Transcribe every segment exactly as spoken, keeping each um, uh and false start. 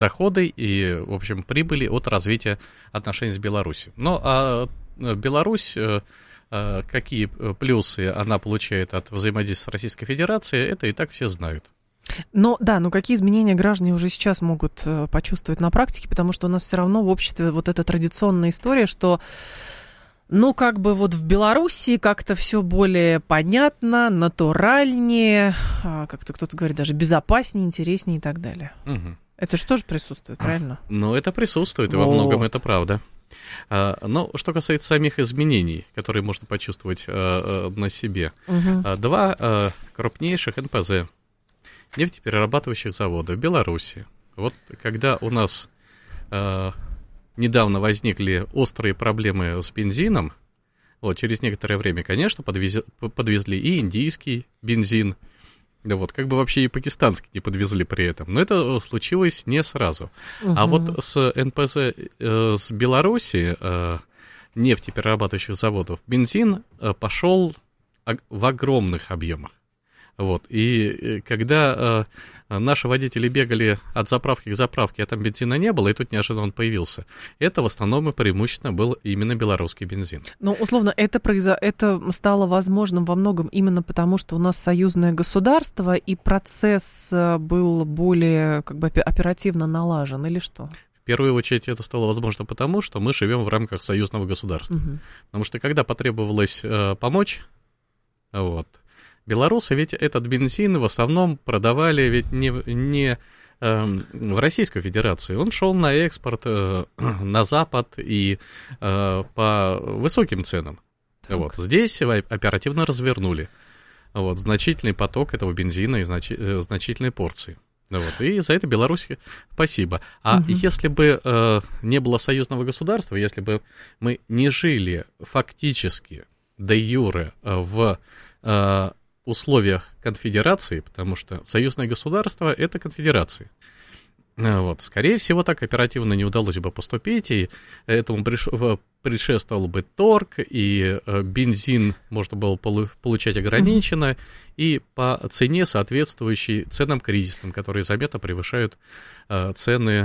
доходы и, в общем, прибыли от развития отношений с Беларусью. Ну, а Беларусь, какие плюсы она получает от взаимодействия с Российской Федерацией, это и так все знают. Но да, но какие изменения граждане уже сейчас могут почувствовать на практике, потому что у нас все равно в обществе вот эта традиционная история, что ну, как бы вот в Беларуси как-то все более понятно, натуральнее, как-то кто-то говорит, даже безопаснее, интереснее и так далее. Угу. Это же тоже присутствует, правильно? Ну, это присутствует, и во многом это правда. Но что касается самих изменений, которые можно почувствовать на себе, угу. Два крупнейших эн пэ зэ, нефтеперерабатывающих завода в Беларуси. Вот когда у нас недавно возникли острые проблемы с бензином, вот, через некоторое время, конечно, подвез, подвезли и индийский бензин, да вот, как бы вообще и пакистанский не подвезли при этом, но это случилось не сразу. Угу. А вот с эн пэ зэ э, с Беларуси, э, нефтеперерабатывающих заводов, бензин э, пошел в огромных объемах. Вот, и когда э, наши водители бегали от заправки к заправке, а там бензина не было, и тут неожиданно он появился, это в основном и преимущественно был именно белорусский бензин. Ну, условно, это, произо... это стало возможным во многом именно потому, что у нас союзное государство, и процесс был более как бы оперативно налажен, или что? В первую очередь это стало возможно потому, что мы живем в рамках союзного государства. Угу. Потому что когда потребовалось э, помочь, вот, белорусы ведь этот бензин в основном продавали ведь не, не э, в Российскую Федерацию. Он шел на экспорт э, на Запад и э, по высоким ценам. Вот. Здесь оперативно развернули вот, значительный поток этого бензина и значи, э, значительные порции. Вот. И за это Беларуси спасибо. А угу. если бы э, не было союзного государства, если бы мы не жили фактически де юре в э, условиях конфедерации, потому что союзное государство — это конфедерация. Вот. Скорее всего, так оперативно не удалось бы поступить, и этому предшествовал бы торг, и бензин можно было получать ограниченно, mm-hmm. и по цене, соответствующей ценам кризисным, которые заметно превышают цены,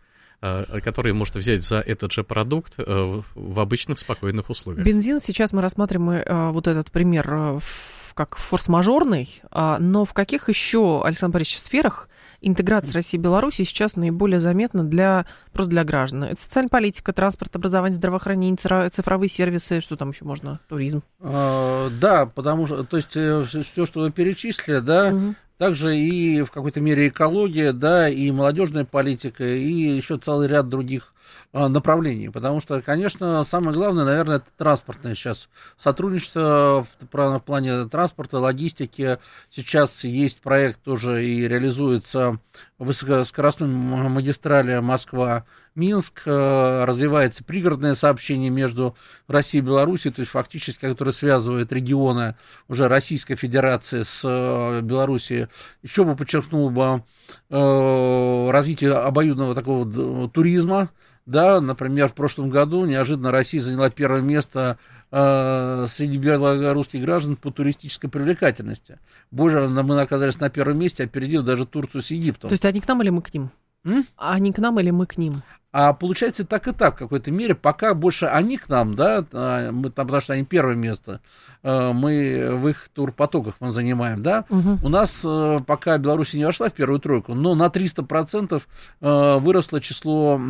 которые можно взять за этот же продукт в обычных спокойных условиях. Бензин, сейчас мы рассматриваем вот этот пример как форс-мажорный, но в каких еще, Александр Борисович, сферах интеграция России и Беларуси сейчас наиболее заметна для, просто для граждан? Это социальная политика, транспорт, образование, здравоохранение, цифровые сервисы, что там еще можно, туризм? А, да, потому что, то есть, все, что вы перечислили, да, угу. также и в какой-то мере экология, да, и молодежная политика, и еще целый ряд других направлений, потому что, конечно, самое главное, наверное, это транспортное сейчас сотрудничество в плане транспорта, логистики. Сейчас есть проект тоже и реализуется высокоскоростной магистрали Москва-Минск, развивается пригородное сообщение между Россией и Беларусью, то есть фактически, которое связывает регионы уже Российской Федерации с Белоруссией. Еще бы подчеркнул бы развитие обоюдного такого туризма. Да, например, в прошлом году неожиданно Россия заняла первое место э, среди белорусских граждан по туристической привлекательности. Больше мы оказались на первом месте, опередив даже Турцию с Египтом. То есть они к нам или мы к ним? М? Они к нам или мы к ним? А получается так и так в какой-то мере, пока больше они к нам, да, мы, там, потому что они первое место, мы в их турпотоках мы занимаем, да, угу. У нас пока Беларусь не вошла в первую тройку, но на триста процентов выросло число,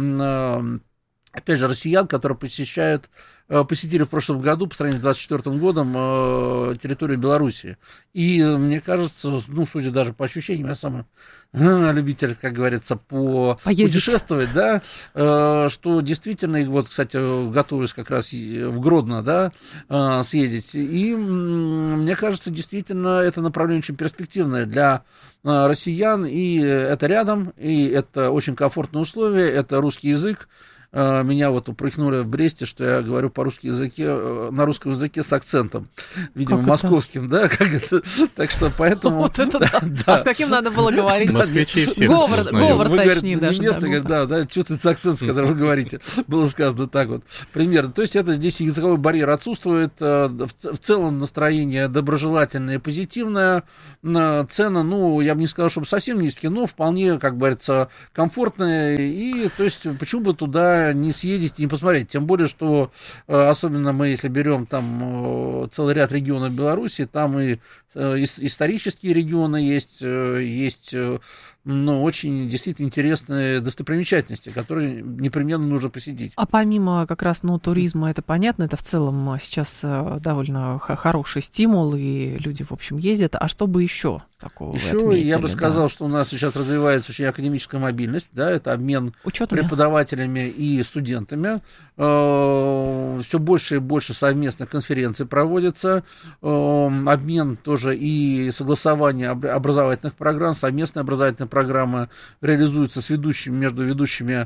опять же, россиян, которые посещают, посетили в прошлом году, по сравнению с двадцать четвёртым годом, территорию Беларуси. И мне кажется, ну, судя даже по ощущениям, я сам любитель, как говорится, по путешествовать, да, что действительно, и вот, кстати, готовлюсь как раз в Гродно, да, съездить. И мне кажется, действительно, это направление очень перспективное для россиян, и это рядом, и это очень комфортные условия, это русский язык. меня вот упрекнули в Бресте, что я говорю по-русски языке, на русском языке с акцентом, видимо, как московским, это? Да, как это, так что поэтому... Вот это да, да. А с каким надо было говорить? Москвичи все Говор, говор вы точнее говорите, даже. Не место, Да, говорит, да, да, чувствуется акцент, с которым вы говорите, было сказано так вот, примерно. То есть это здесь языковой барьер отсутствует, в целом настроение доброжелательное, позитивное, цена, ну, я бы не сказал, чтобы совсем низкие, но вполне, как говорится, комфортные, и, то есть, почему бы туда не съездить и не посмотреть, тем более, что, особенно мы, если берем там целый ряд регионов Беларуси, там и исторические регионы есть, есть, ну, очень действительно интересные достопримечательности, которые непременно нужно посетить. А помимо как раз, ну, туризма, это понятно, это в целом сейчас довольно хороший стимул, и люди, в общем, ездят. А что бы еще такого еще вы отметили? Я бы сказал, да. что у нас сейчас развивается очень академическая мобильность, да, это обмен Учетами. преподавателями и студентами. Все больше и больше совместных конференций проводится, обмен тоже и согласование образовательных программ, совместные образовательные программы реализуются с ведущими, между ведущими,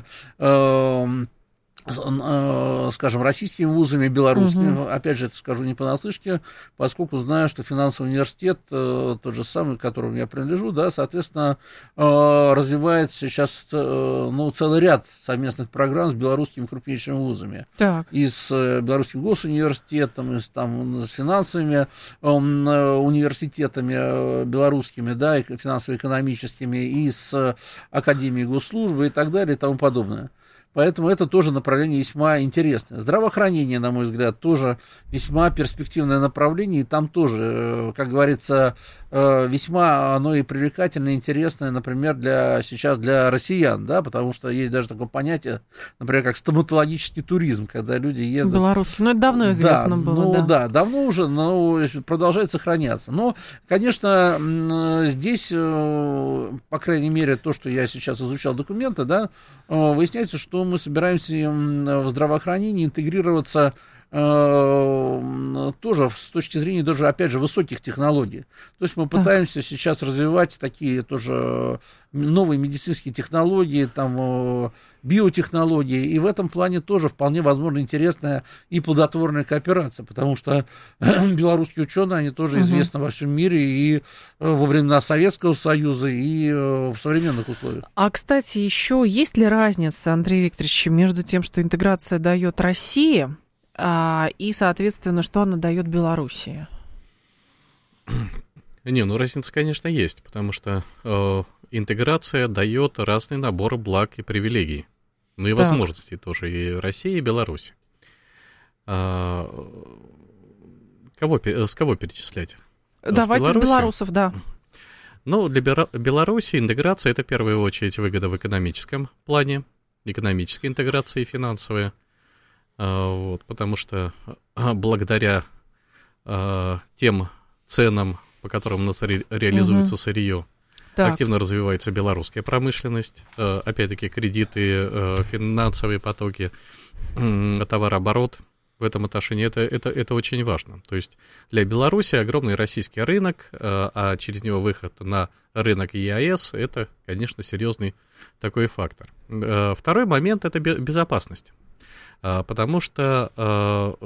скажем, российскими вузами, белорусскими. Угу. Опять же, это скажу не понаслышке, поскольку знаю, что финансовый университет, тот же самый, к которому я принадлежу, да, соответственно, развивает сейчас, ну, целый ряд совместных программ с белорусскими крупнейшими вузами. Так. И с Белорусским госуниверситетом, и с, там, с финансовыми университетами белорусскими, да, и финансово-экономическими, и с Академией госслужбы и так далее и тому подобное. Поэтому это тоже направление весьма интересное. Здравоохранение, на мой взгляд, тоже весьма перспективное направление. И там тоже, как говорится, весьма оно и привлекательное, и интересное, например, для, сейчас для россиян, да, потому что есть даже такое понятие, например, как стоматологический туризм, когда люди едут... Белорусский, ну это давно известно да, было, ну, да. да, давно уже, но продолжает сохраняться. Но, конечно, здесь, по крайней мере, то, что я сейчас изучал документы, да, выясняется, что мы собираемся в здравоохранении интегрироваться э, тоже с точки зрения даже, опять же, высоких технологий. То есть мы так. пытаемся сейчас развивать такие тоже новые медицинские технологии, там, биотехнологии, и в этом плане тоже вполне возможно интересная и плодотворная кооперация, потому что белорусские ученые, они тоже угу. известны во всем мире и во времена Советского Союза, и в современных условиях. А, кстати, еще есть ли разница, Андрей Викторович, между тем, что интеграция дает России, а, и, соответственно, что она дает Белоруссии? Не, ну разница, конечно, есть, потому что э, интеграция дает разный набор благ и привилегий. Ну и так. возможностей тоже и России, и Беларуси. А, кого, с кого перечислять? Давайте с, с белорусов, да. Ну, для Беларуси интеграция — это в первую очередь выгода в экономическом плане, экономическая интеграция и финансовая. А, вот, потому что благодаря а, тем ценам, по которым у нас ре- реализуется угу. сырье, так. активно развивается белорусская промышленность, опять-таки кредиты, финансовые потоки, товарооборот в этом отношении, это, это, это очень важно. То есть для Беларуси огромный российский рынок, а через него выход на рынок ЕАЭС, это, конечно, серьезный такой фактор. Второй момент — это безопасность, потому что...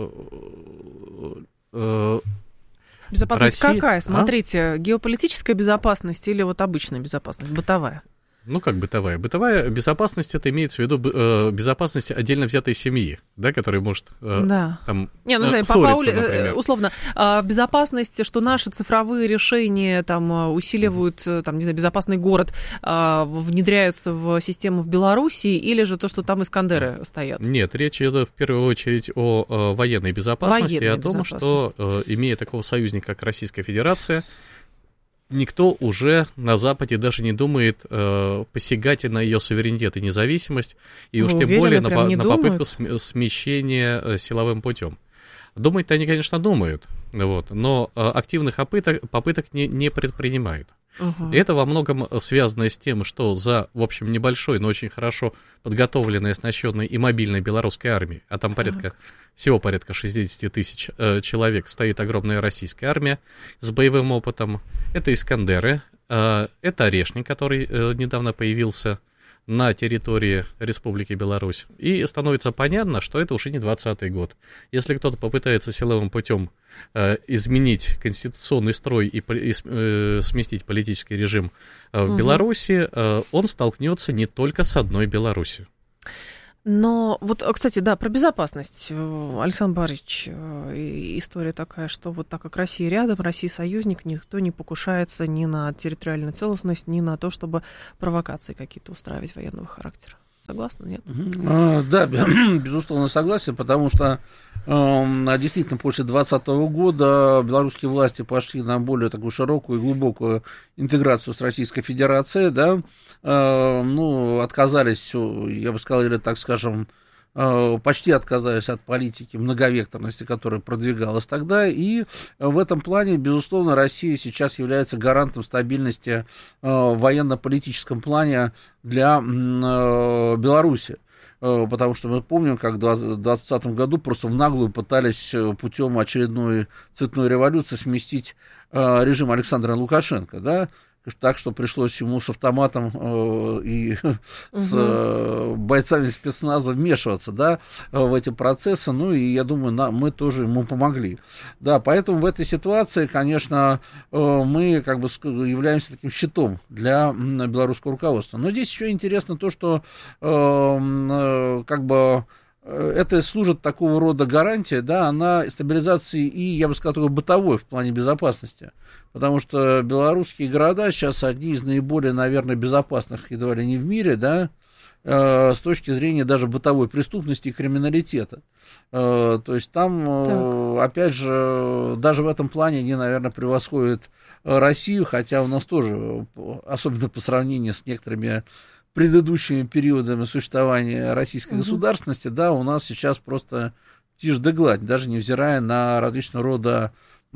Безопасность Россия... какая? Смотрите, а? геополитическая безопасность или вот обычная безопасность, бытовая? Ну, как бытовая? Бытовая безопасность — это имеется в виду э, безопасность отдельно взятой семьи, да, которая может э, да. там Не, ну, э, ссориться, например. Условно, безопасность, что наши цифровые решения там усиливают, там, не знаю, безопасный город, внедряются в систему в Беларуси, или же то, что там Искандеры стоят? Нет, речь идет в первую очередь о, о военной безопасности, военной и о том, что, э, имея такого союзника, как Российская Федерация, никто уже на Западе даже не думает э, посягать на ее суверенитет и независимость, и Вы уж тем более на, на попытку смещения э, силовым путем. Думать-то они, конечно, думают, вот, но э, активных попыток, попыток не, не предпринимают. Uh-huh. И это во многом связано с тем, что за, в общем, небольшой, но очень хорошо подготовленной, оснащенной и мобильной белорусской армией, а там порядка, uh-huh. всего порядка шестьдесят тысяч э, человек, стоит огромная российская армия с боевым опытом. Это Искандеры, э, это Орешник, который э, недавно появился на территории Республики Беларусь. И становится понятно, что это уже не двадцатый год. Если кто-то попытается силовым путем э, изменить конституционный строй и, и э, сместить политический режим э, в угу. Беларуси, э, он столкнется не только с одной Беларусью. Но вот, кстати, да, про безопасность, Александр Борисович, история такая, что вот так как Россия рядом, Россия союзник, никто не покушается ни на территориальную целостность, ни на то, чтобы провокации какие-то устраивать военного характера. Согласны, нет? А, да, безусловно, согласен, потому что э, действительно после двадцатого года белорусские власти пошли на более такую широкую и глубокую интеграцию с Российской Федерацией, да, э, ну, отказались, я бы сказал, или так скажем, э, почти отказались от политики многовекторности, которая продвигалась тогда, и в этом плане, безусловно, Россия сейчас является гарантом стабильности э, в военно-политическом плане для э, Беларуси. Потому что мы помним, как в двадцатом году просто в наглую пытались путем очередной цветной революции сместить э, режим Александра Лукашенко, да, так что пришлось ему с автоматом э, и угу. с э, бойцами спецназа вмешиваться, да, в эти процессы, ну и я думаю, на, мы тоже ему помогли, да, поэтому в этой ситуации, конечно, э, мы как бы являемся таким щитом для э, белорусского руководства, но здесь еще интересно то, что э, э, как бы это служит такого рода гарантией, да, она стабилизации и, я бы сказал, такой бытовой в плане безопасности, потому что белорусские города сейчас одни из наиболее, наверное, безопасных, едва ли не в мире, да, э, с точки зрения даже бытовой преступности и криминалитета. Э, то есть там, э, опять же, даже в этом плане они, наверное, превосходят Россию, хотя у нас тоже, особенно по сравнению с некоторыми предыдущими периодами существования российской угу. государственности, да, у нас сейчас просто тишь да гладь, даже невзирая на различного рода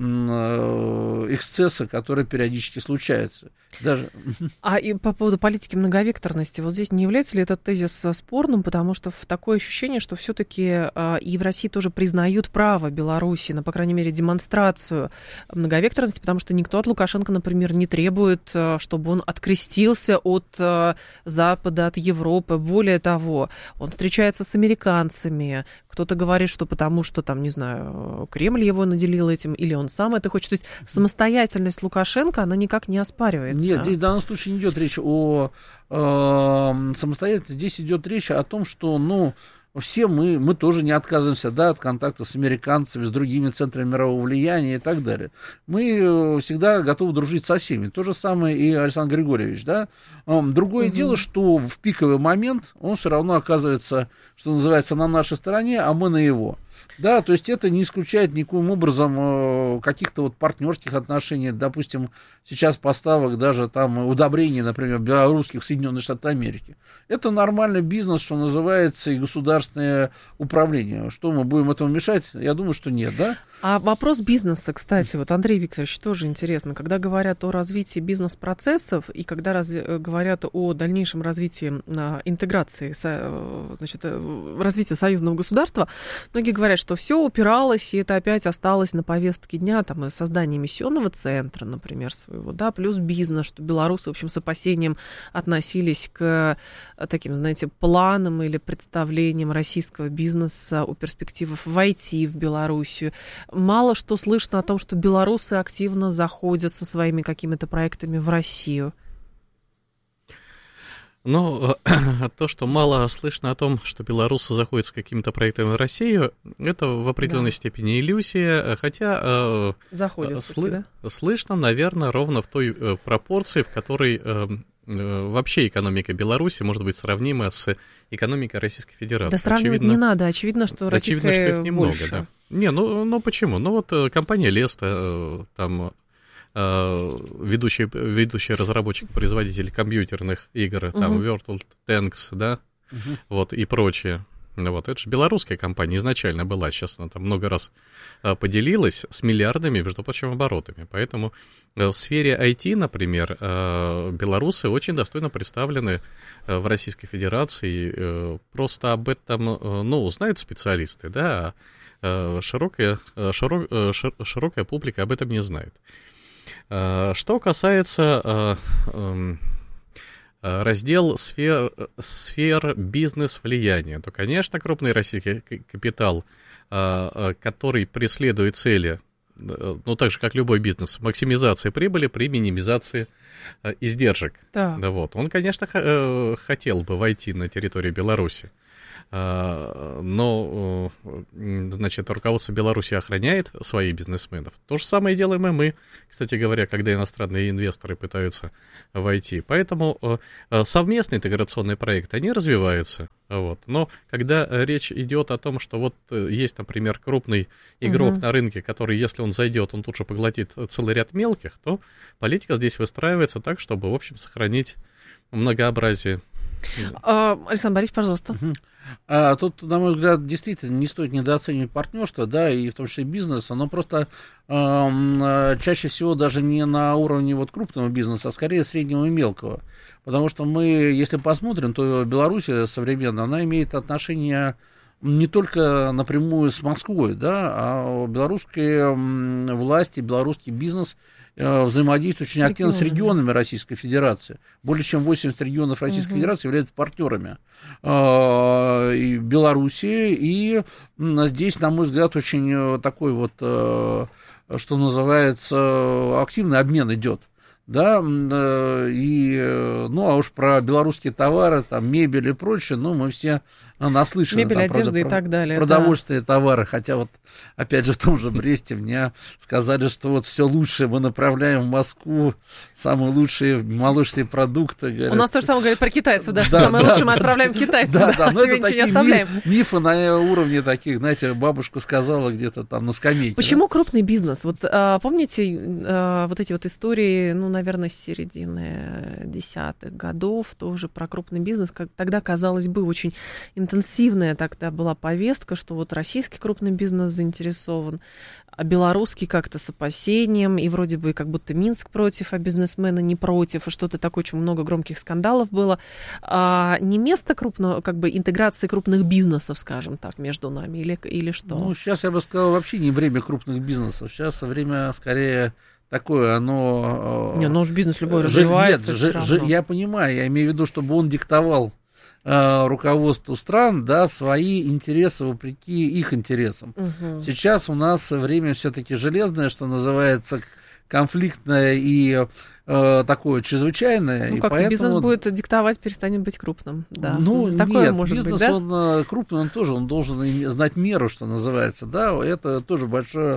эксцессы, которые периодически случаются. Даже... А и по поводу политики многовекторности, вот здесь не является ли этот тезис спорным, потому что такое ощущение, что все-таки и в России тоже признают право Беларуси на, по крайней мере, демонстрацию многовекторности, потому что никто от Лукашенко, например, не требует, чтобы он открестился от Запада, от Европы. Более того, он встречается с американцами. Кто-то говорит, что потому что, там, не знаю, Кремль его наделил этим, или он сам это хочет. То есть самостоятельность Лукашенко, она никак не оспаривается. Нет, здесь в данном случае не идет речь о э, самостоятельности, здесь идет речь о том, что, ну, все мы, мы тоже не отказываемся, да, от контакта с американцами, с другими центрами мирового влияния и так далее. Мы всегда готовы дружить со всеми. То же самое и Александр Григорьевич, да. Другое угу. дело, что в пиковый момент он все равно оказывается, что называется, на нашей стороне, а мы на его. Да, то есть это не исключает никоим образом каких-то вот партнерских отношений, допустим, сейчас поставок даже там удобрений, например, белорусских в Соединенные Штаты Америки. Это нормальный бизнес, что называется, и государственное управление. Что мы будем этому мешать? Я думаю, что нет, да? А вопрос бизнеса, кстати, вот, Андрей Викторович, тоже интересно. Когда говорят о развитии бизнес-процессов и когда раз, говорят о дальнейшем развитии а, интеграции, со, значит, развития союзного государства, многие говорят, что все упиралось, и это опять осталось на повестке дня, там, создание миссионного центра, например, своего, да, плюс бизнес, что белорусы, в общем, с опасением относились к таким, знаете, планам или представлениям российского бизнеса о перспективах войти в Белоруссию. Мало что слышно о том, что белорусы активно заходят со своими какими-то проектами в Россию. Ну, то, что мало слышно о том, что белорусы заходят с какими-то проектами в Россию, это в определенной да. степени иллюзия, хотя Заходят, сл- да? слышно, наверное, ровно в той э, пропорции, в которой э, э, вообще экономика Беларуси может быть сравнима с экономикой Российской Федерации. Да сравнивать очевидно, не надо, очевидно, что российская очевидно, что их немного, больше. Да. Не, ну, ну почему? Ну вот компания Леста, там... ведущий, ведущий разработчик, производитель компьютерных игр, uh-huh. там, World Tanks, да, uh-huh. вот, и прочее. Вот, это же белорусская компания изначально была, сейчас она там много раз а, поделилась с миллиардами, между прочим, оборотами. Поэтому а, в сфере ай ти, например, а, белорусы очень достойно представлены а, в Российской Федерации. А, просто об этом, а, ну, знают специалисты, да, а широкая, широк, широкая публика об этом не знает. Что касается раздел сфер, сфер бизнес-влияния, то, конечно, крупный российский капитал, который преследует цели, ну, так же, как любой бизнес, максимизация прибыли при минимизации издержек. Да. Да, вот. Он, конечно, хотел бы войти на территорию Беларуси. Но, значит, руководство Беларуси охраняет своих бизнесменов. То же самое делаем и мы, кстати говоря, когда иностранные инвесторы пытаются войти. Поэтому совместные интеграционные проекты, они развиваются. Вот. Но когда речь идет о том, что вот есть, например, крупный игрок угу. на рынке, который, если он зайдет, он тут же поглотит целый ряд мелких, то политика здесь выстраивается так, чтобы, в общем, сохранить многообразие. А, Александр Борисович, пожалуйста. Угу. А, тут, на мой взгляд, действительно не стоит недооценивать партнерство, да, и в том числе бизнес, оно просто э, чаще всего даже не на уровне вот крупного бизнеса, а скорее среднего и мелкого. Потому что мы, если посмотрим, то Беларусь современная, она имеет отношение не только напрямую с Москвой, да, а белорусские власти, белорусский бизнес взаимодействует очень активно с регионами Российской Федерации. Более чем восемьдесят регионов Российской угу. Федерации являются партнерами э, и Белоруссии. И здесь, на мой взгляд, очень такой вот, э, что называется, активный обмен идет. Да, и, ну, а уж про белорусские товары, там, мебель и прочее, ну, мы все наслышаны. Мебель, там, одежда правда, и так далее. Продовольственные да. товары, хотя вот, опять же, в том же Бресте мне сказали, что вот все лучшее мы направляем в Москву, самые лучшие молочные продукты. Говорят. У нас то же самое говорят про китайцев, да, что да, самое да, лучшее да, мы отправляем да, китайцам, да, да, да, себе ничего не оставляем. Миф, мифы на уровне таких, знаете, бабушка сказала где-то там на скамейке. Почему да? крупный бизнес? Вот а, помните а, вот эти вот истории, ну, наверное, с середины десятых годов, тоже про крупный бизнес, как тогда, казалось бы, очень интенсивная тогда была повестка, что вот российский крупный бизнес заинтересован, а белорусский как-то с опасением, и вроде бы как будто Минск против, а бизнесмены не против, и что-то такое, очень много громких скандалов было. А не место крупного, как бы интеграции крупных бизнесов, скажем так, между нами, или, или что? Ну, сейчас я бы сказал, вообще не время крупных бизнесов, сейчас время скорее... Такое, оно... Не, ну уж бизнес любой развивается. Нет, ж, ж, я понимаю, я имею в виду, чтобы он диктовал э, руководству стран, да, свои интересы вопреки их интересам. Угу. Сейчас у нас время все-таки железное, что называется, конфликтное и э, такое чрезвычайное. Ну, как-то поэтому... бизнес будет диктовать, перестанет быть крупным. Да. Ну, такое нет, может бизнес, быть, да? он крупный, он тоже, он должен знать меру, что называется, да, это тоже большое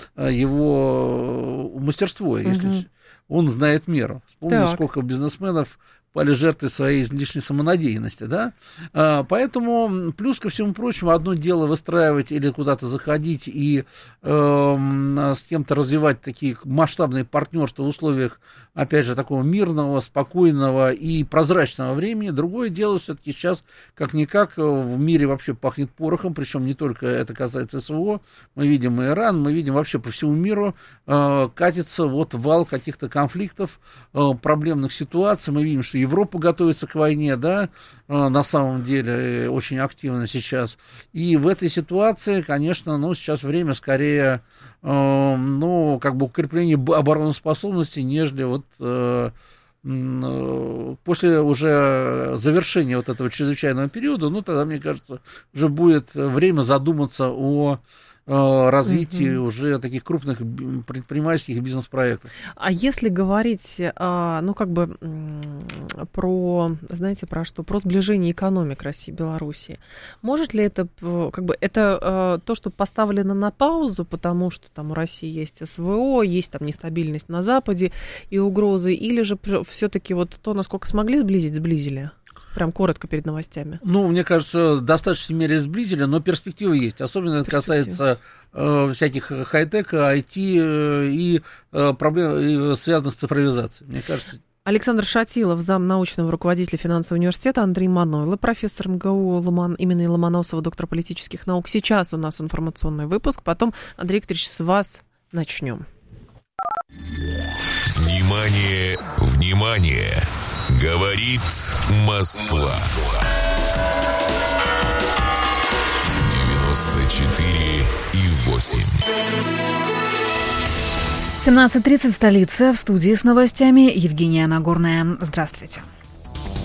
его мастерство, если угу. он знает меру. Вспомни, сколько бизнесменов пали жертвой своей излишней самонадеянности, да, а, поэтому, плюс ко всему прочему, одно дело выстраивать или куда-то заходить и э, с кем-то развивать такие масштабные партнерства в условиях, опять же, такого мирного, спокойного и прозрачного времени. Другое дело, все-таки сейчас, как-никак, в мире вообще пахнет порохом, причем не только это касается СВО, мы видим и Иран, мы видим вообще по всему миру э, катится вот вал каких-то конфликтов, э, проблемных ситуаций, мы видим, что Европа готовится к войне, да, э, на самом деле, очень активно сейчас, и в этой ситуации, конечно, ну, сейчас время скорее, э, ну, как бы укрепления обороноспособности, нежели вот э, э, после уже завершения вот этого чрезвычайного периода, ну, тогда, мне кажется, уже будет время задуматься о развитии угу. уже таких крупных предпринимательских бизнес-проектов. А если говорить, ну, как бы про, знаете, про что? Про сближение экономик России и Белоруссии. Может ли это, как бы, это то, что поставлено на паузу, потому что там у России есть СВО, есть там нестабильность на Западе и угрозы, или же все-таки вот то, насколько смогли сблизить, сблизили? Прям коротко перед новостями. Ну, мне кажется, в достаточной мере сблизили, но перспективы есть. Особенно это касается э, всяких хай-тека, ай ти э, и э, проблем, связанных с цифровизацией. Мне кажется... Александр Шатилов, зам научного руководителя финансового университета, Андрей Манойло, профессор МГУ Ломан, имени Ломоносова, доктор политических наук. Сейчас у нас информационный выпуск, потом, Андрей Викторович, с вас начнем. Внимание, внимание! Говорит Москва. девяносто четыре и восемь. семнадцать тридцать, столица. В студии с новостями Евгения Нагорная. Здравствуйте.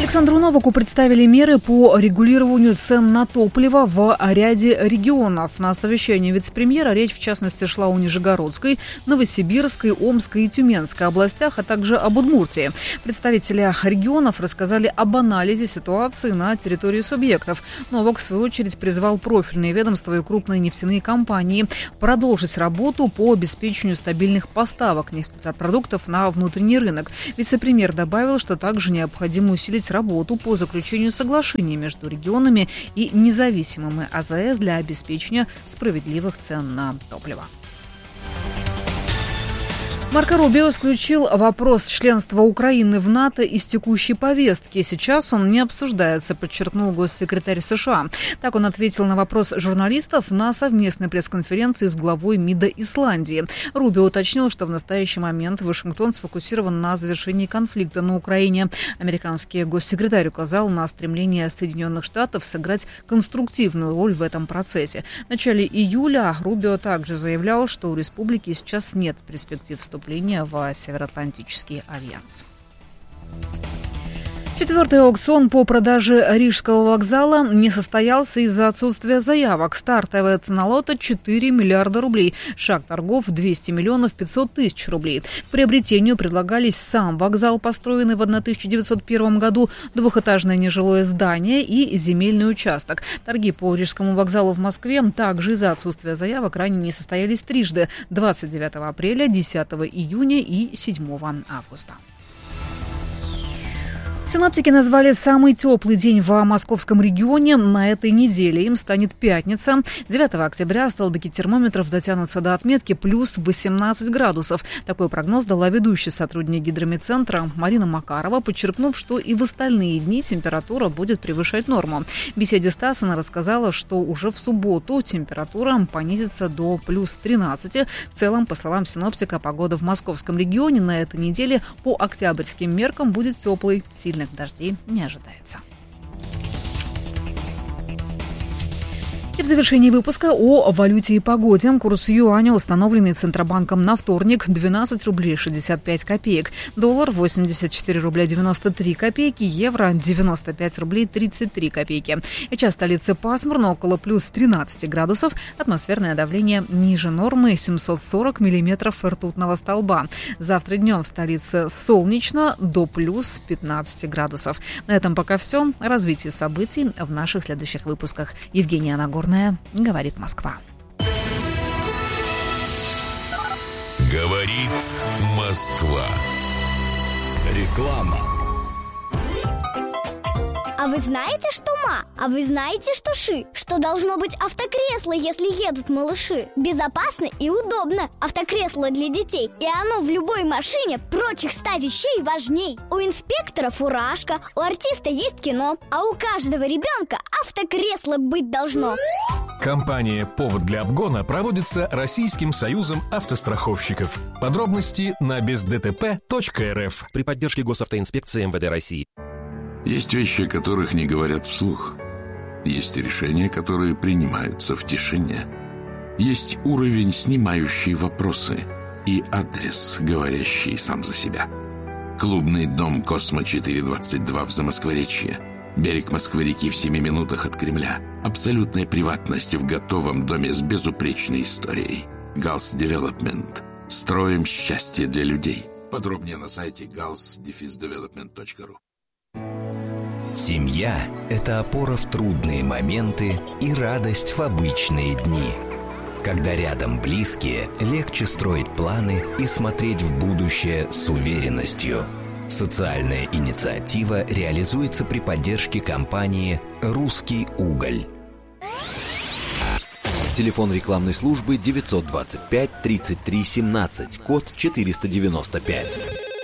Александру Новаку представили меры по регулированию цен на топливо в ряде регионов. На совещании вице-премьера речь, в частности, шла о Нижегородской, Новосибирской, Омской и Тюменской областях, а также об Удмуртии. Представители регионов рассказали об анализе ситуации на территории субъектов. Новак, в свою очередь, призвал профильные ведомства и крупные нефтяные компании продолжить работу по обеспечению стабильных поставок нефтепродуктов на внутренний рынок. Вице-премьер добавил, что также необходимо усилить работу по заключению соглашений между регионами и независимыми А З С для обеспечения справедливых цен на топливо. Марко Рубио исключил вопрос членства Украины в НАТО из текущей повестки. Сейчас он не обсуждается, подчеркнул госсекретарь США. Так он ответил на вопрос журналистов на совместной пресс-конференции с главой МИДа Исландии. Рубио уточнил, что в настоящий момент Вашингтон сфокусирован на завершении конфликта на Украине. Американский госсекретарь указал на стремление Соединенных Штатов сыграть конструктивную роль в этом процессе. В начале июля Рубио также заявлял, что у республики сейчас нет перспектив вступления в Североатлантический альянс. Четвертый аукцион по продаже Рижского вокзала не состоялся из-за отсутствия заявок. Стартовая цена лота – четыре миллиарда рублей. Шаг торгов – двести миллионов пятьсот тысяч рублей. К приобретению предлагались сам вокзал, построенный в тысяча девятьсот первом году, двухэтажное нежилое здание и земельный участок. Торги по Рижскому вокзалу в Москве также из-за отсутствия заявок ранее не состоялись трижды – двадцать девятого апреля, десятого июня и седьмого августа. Синоптики назвали самый теплый день в московском регионе на этой неделе. Им станет пятница. девятого октября столбики термометров дотянутся до отметки плюс восемнадцать градусов. Такой прогноз дала ведущий сотрудник гидрометцентра Марина Макарова, подчеркнув, что и в остальные дни температура будет превышать норму. В беседе с ТАСС она рассказала, что уже в субботу температура понизится до плюс тринадцати. В целом, по словам синоптика, погода в московском регионе на этой неделе по октябрьским меркам будет теплой. Сильных дождей не ожидается. И в завершении выпуска о валюте и погоде. Курс юаня, установленный Центробанком на вторник, двенадцать рублей шестьдесят пять копеек. Доллар восемьдесят четыре рубля девяносто три копейки. Евро девяносто пять рублей тридцать три копейки. Сейчас в столице пасмурно, около плюс тринадцати градусов. Атмосферное давление ниже нормы, семьсот сорок миллиметров ртутного столба. Завтра днем в столице солнечно, до плюс пятнадцати градусов. На этом пока все. Развитие событий в наших следующих выпусках. Евгения Нагорная. Говорит Москва. Говорит Москва. Реклама. А вы знаете, что ма? А вы знаете, что ши? Что должно быть автокресло, если едут малыши? Безопасно и удобно. Автокресло для детей. И оно в любой машине прочих ста вещей важней. У инспектора фуражка, у артиста есть кино, а у каждого ребенка автокресло быть должно. Кампания «Повод для обгона» проводится Российским союзом автостраховщиков. Подробности на без дэ тэ пэ точка эр эф при поддержке госавтоинспекции эм вэ дэ России. Есть вещи, которых не говорят вслух. Есть решения, которые принимаются в тишине. Есть уровень, снимающий вопросы, и адрес, говорящий сам за себя. Клубный дом «Космо четыре двадцать два» в Замоскворечье. Берег Москвы-реки в семи минутах от Кремля. Абсолютная приватность в готовом доме с безупречной историей. галс Девелопмент. Строим счастье для людей. Подробнее на сайте галс девелопмент точка ру. Семья – это опора в трудные моменты и радость в обычные дни. Когда рядом близкие, легче строить планы и смотреть в будущее с уверенностью. Социальная инициатива реализуется при поддержке компании «Русский уголь». Телефон рекламной службы девятьсот двадцать пять тридцать три семнадцать, код четыреста девяносто пять.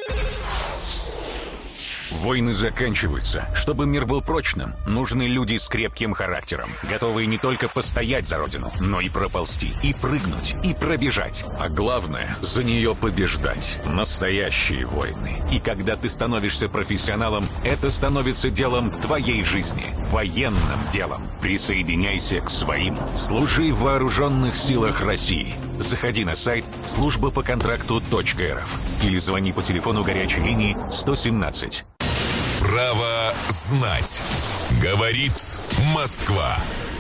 Войны заканчиваются. Чтобы мир был прочным, нужны люди с крепким характером, готовые не только постоять за родину, но и проползти, и прыгнуть, и пробежать. А главное, за нее побеждать. Настоящие войны. И когда ты становишься профессионалом, это становится делом твоей жизни. Военным делом. Присоединяйся к своим. Служи в вооруженных силах России. Заходи на сайт служба по контракту точка эр эф или звони по телефону горячей линии сто семнадцать. Право знать. Говорит Москва.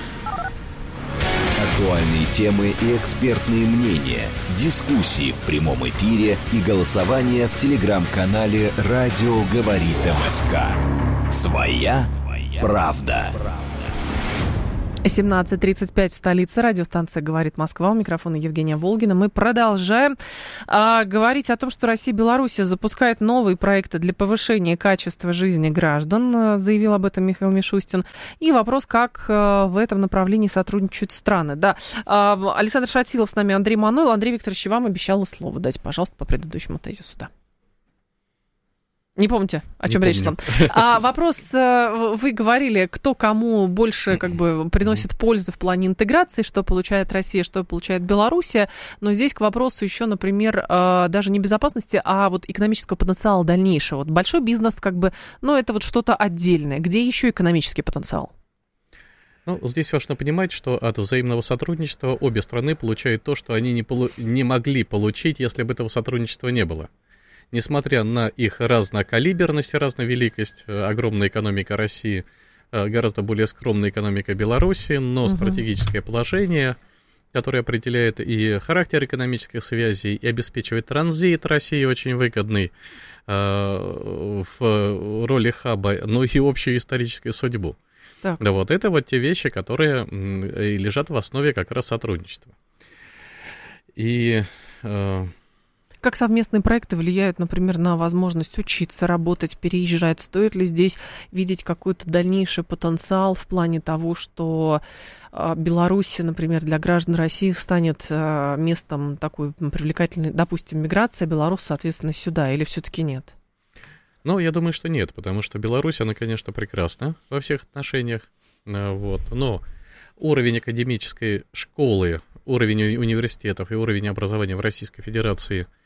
Актуальные темы и экспертные мнения, дискуссии в прямом эфире и голосование в телеграм-канале «Радио говорит МСК». Своя правда. семнадцать тридцать пять в столице. Радиостанция «Говорит Москва». У микрофона Евгения Волгина. Мы продолжаем а, говорить о том, что Россия и Беларусь запускают новые проекты для повышения качества жизни граждан, заявил об этом Михаил Мишустин. И вопрос, как а, в этом направлении сотрудничают страны. Да. А, Александр Шатилов с нами, Андрей Манойл. Андрей Викторович, вам обещала слово дать, пожалуйста, по предыдущему тезису. Да. Не помните, о чем речь шла? А вопрос, вы говорили, кто кому больше как бы приносит пользы в плане интеграции, что получает Россия, что получает Белоруссия. Но здесь к вопросу еще, например, даже не безопасности, а вот экономического потенциала дальнейшего. Вот большой бизнес как бы, ну это вот что-то отдельное. Где еще экономический потенциал? Ну, здесь важно понимать, что от взаимного сотрудничества обе страны получают то, что они не, полу- не могли получить, если бы этого сотрудничества не было. Несмотря на их разнокалиберность и разновеликость, огромная экономика России, гораздо более скромная экономика Беларуси, но угу. стратегическое положение, которое определяет и характер экономических связей, и обеспечивает транзит России очень выгодный э, в роли хаба, но и общую историческую судьбу. Так. Да, вот это вот те вещи, которые э, лежат в основе как раз сотрудничества. И... Э, Как совместные проекты влияют, например, на возможность учиться, работать, переезжать? Стоит ли здесь видеть какой-то дальнейший потенциал в плане того, что Беларусь, например, для граждан России станет местом такой привлекательной, допустим, миграции, а Беларусь, соответственно, сюда, или все-таки нет? Ну, я думаю, что нет, потому что Беларусь, она, конечно, прекрасна во всех отношениях, вот, но уровень академической школы, уровень университетов и уровень образования в Российской Федерации –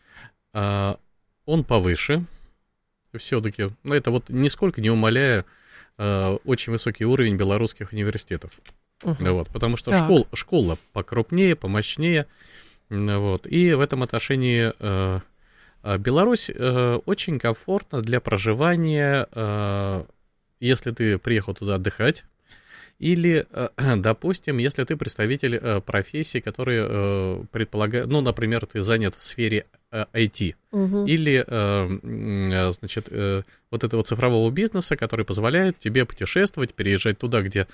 он повыше, все-таки, но это вот нисколько не умаляя э, очень высокий уровень белорусских университетов, uh-huh. вот, потому что школ, школа покрупнее, помощнее, вот, и в этом отношении э, Беларусь э, очень комфортна для проживания, э, если ты приехал туда отдыхать, или, допустим, если ты представитель э, профессии, которые э, предполагают, ну, например, ты занят в сфере э, ай ти, угу. или, э, значит, э, вот этого цифрового бизнеса, который позволяет тебе путешествовать, переезжать туда, где